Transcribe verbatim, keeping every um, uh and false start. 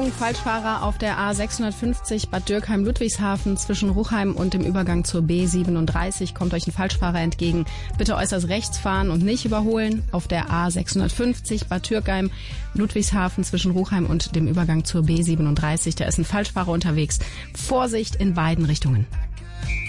Achtung, Falschfahrer auf der A sechshundertfünfzig Bad Dürkheim-Ludwigshafen zwischen Ruchheim und dem Übergang zur B siebenunddreißig kommt euch ein Falschfahrer entgegen. Bitte äußerst rechts fahren und nicht überholen. Auf der A sechshundertfünfzig Bad Dürkheim-Ludwigshafen zwischen Ruchheim und dem Übergang zur B siebenunddreißig. Da ist ein Falschfahrer unterwegs. Vorsicht in beiden Richtungen.